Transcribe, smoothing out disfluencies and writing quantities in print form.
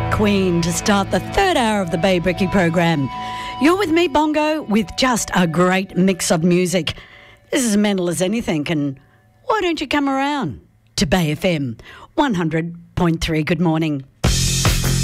Queen to start the third hour of the Bay Bricky program. You're with me, Bongo, with just a great mix of music. This is mental as anything, and why don't you come around to Bay FM 100.3? Good morning.